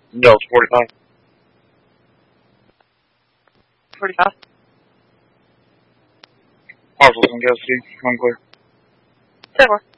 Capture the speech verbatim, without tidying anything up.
No, it's forty-five. forty-five. Marshall's on Gas City. I'm clear. ten four.